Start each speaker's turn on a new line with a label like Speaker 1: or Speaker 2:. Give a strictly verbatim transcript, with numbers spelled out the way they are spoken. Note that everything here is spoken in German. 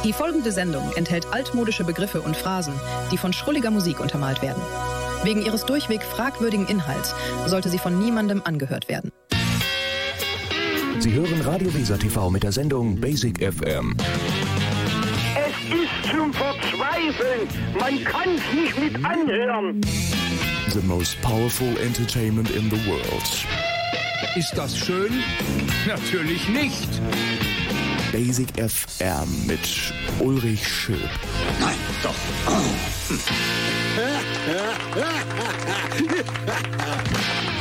Speaker 1: Die folgende Sendung enthält altmodische Begriffe und Phrasen, die von schrulliger Musik untermalt werden. Wegen ihres durchweg fragwürdigen Inhalts sollte sie von niemandem angehört werden.
Speaker 2: Sie hören Radio Weser T V mit der Sendung Basic F M.
Speaker 3: Es ist zum Verzweifeln. Man kann's nicht mit anhören.
Speaker 2: The most powerful entertainment in the world.
Speaker 4: Ist das schön? Natürlich nicht.
Speaker 2: Basic F M mit Ulrich Schöp.
Speaker 4: Nein, doch. Oh.